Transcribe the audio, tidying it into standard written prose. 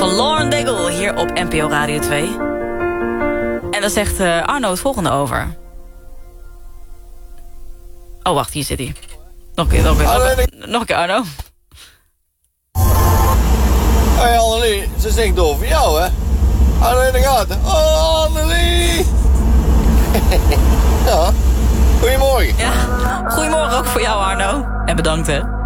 Van Lauren Daigle hier op NPO Radio 2. En daar zegt Arno het volgende over. Oh, wacht, hier zit hij. Nog een keer, Arno. Hé Annelie, ze zingt over jou, hè? Arno in de gaten. Oh, Annelie! Ja, goedemorgen. Ja, goedemorgen ook voor jou, Arno. En bedankt, hè.